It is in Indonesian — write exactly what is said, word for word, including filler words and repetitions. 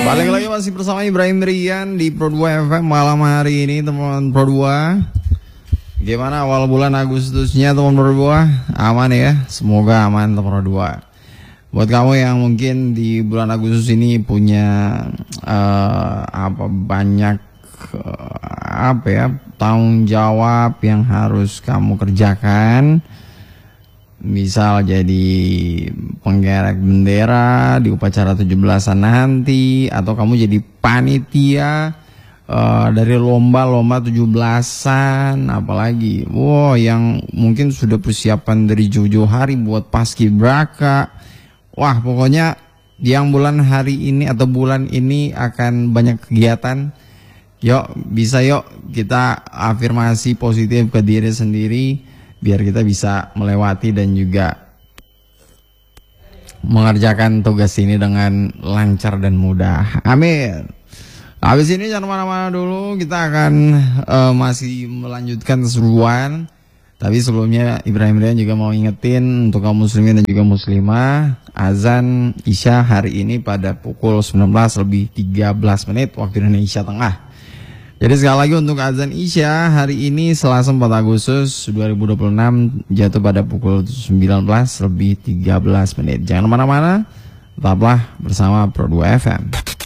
Balik lagi masih bersama Ibrahim Rian di Pro dua F M malam hari ini, teman Pro dua. Gimana awal bulan Agustusnya teman Pro dua? Aman ya? Semoga aman teman Pro dua. Buat kamu yang mungkin di bulan Agustus ini punya uh, apa banyak uh, apa ya tanggung jawab yang harus kamu kerjakan. Misal jadi penggerek bendera di upacara tujuh belasan nanti, atau kamu jadi panitia uh, dari lomba-lomba tujuh belasan, apalagi wow yang mungkin sudah persiapan dari jauh-jauh hari buat paskibraka. Wah, pokoknya yang bulan hari ini atau bulan ini akan banyak kegiatan. Yuk, bisa yuk kita afirmasi positif ke diri sendiri biar kita bisa melewati dan juga mengerjakan tugas ini dengan lancar dan mudah. Amin. Habis ini jangan mana-mana dulu, kita akan uh, masih melanjutkan keseruan. Tapi sebelumnya Ibrahim Rian juga mau ingetin untuk kaum muslimin dan juga muslimah, azan Isya hari ini pada pukul sembilan belas lebih tiga belas menit waktu Indonesia Tengah. Jadi sekali lagi untuk azan Isya hari ini Selasa empat Agustus dua ribu dua puluh enam jatuh pada pukul sembilan belas lebih tiga belas menit. Jangan kemana-mana, tetaplah bersama Pro dua F M.